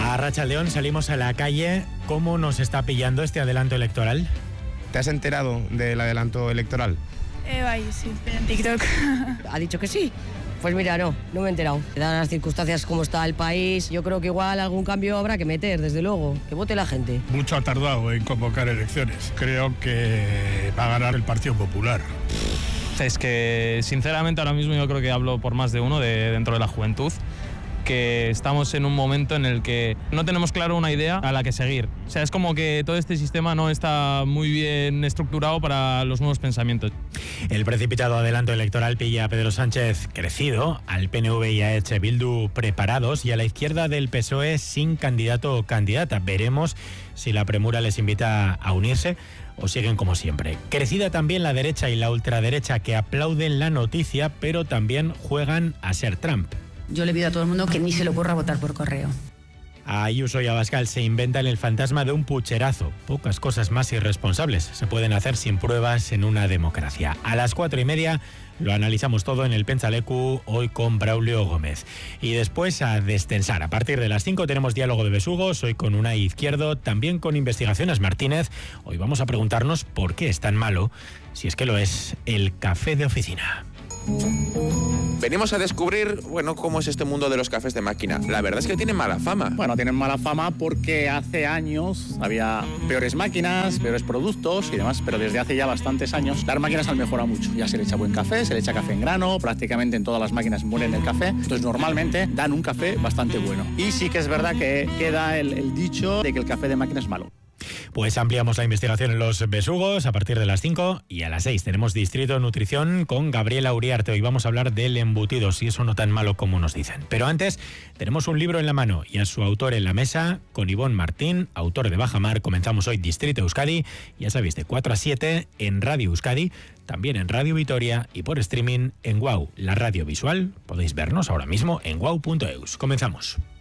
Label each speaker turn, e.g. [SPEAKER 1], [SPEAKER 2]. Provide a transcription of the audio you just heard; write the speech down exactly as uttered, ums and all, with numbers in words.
[SPEAKER 1] A Arratsaldeón salimos a la calle. ¿Cómo nos está pillando este adelanto electoral?
[SPEAKER 2] ¿Te has enterado del adelanto electoral?
[SPEAKER 3] Eh, vaya, sí, en TikTok.
[SPEAKER 4] ¿Ha dicho que sí? Pues mira, no, no me he enterado. Dadas las circunstancias como está el país, yo creo que igual algún cambio habrá que meter, desde luego. Que vote la gente.
[SPEAKER 5] Mucho ha tardado en convocar elecciones. Creo que va a ganar el Partido Popular.
[SPEAKER 6] Es que, sinceramente, ahora mismo yo creo que hablo por más de uno de dentro de la juventud, que estamos en un momento en el que no tenemos claro una idea a la que seguir. O sea, es como que todo este sistema no está muy bien estructurado para los nuevos pensamientos.
[SPEAKER 1] El precipitado adelanto electoral pilla a Pedro Sánchez crecido, al P N V y a H. Bildu preparados y a la izquierda del P S O E sin candidato o candidata. Veremos si la premura les invita a unirse o siguen como siempre. Crecida también la derecha y la ultraderecha, que aplauden la noticia, pero también juegan a ser Trump.
[SPEAKER 7] Yo le pido a todo el mundo que ni se le ocurra votar por correo.
[SPEAKER 1] A Ayuso y Abascal se inventan el fantasma de un pucherazo. Pocas cosas más irresponsables se pueden hacer sin pruebas en una democracia. A las cuatro y media lo analizamos todo en el Pentsaleku, hoy con Braulio Gómez. Y después a descensar. A partir de las cinco tenemos diálogo de besugos, hoy con Unai Izquierdo, también con Investigaciones Martínez. Hoy vamos a preguntarnos por qué es tan malo, si es que lo es, el café de oficina.
[SPEAKER 8] Venimos a descubrir, bueno, cómo es este mundo de los cafés de máquina. La verdad es que tienen mala fama.
[SPEAKER 9] Bueno, tienen mala fama porque hace años había peores máquinas, peores productos y demás, pero desde hace ya bastantes años las máquinas han mejorado mucho. Ya se le echa buen café, se le echa café en grano, prácticamente en todas las máquinas mueren el café, entonces normalmente dan un café bastante bueno. Y sí que es verdad que queda el, el dicho de que el café de máquina es malo.
[SPEAKER 1] Pues ampliamos la investigación en los besugos a partir de las cinco y a las seis tenemos Distrito Nutrición con Gabriela Uriarte. Hoy vamos a hablar del embutido, si eso no tan malo como nos dicen. Pero antes tenemos un libro en la mano y a su autor en la mesa, con Ivonne Martín, autor de Bajamar. Comenzamos hoy Distrito Euskadi, ya sabéis, de cuatro a siete en Radio Euskadi, también en Radio Vitoria y por streaming en Wow, la radio visual. Podéis vernos ahora mismo en wow punto eus. Comenzamos.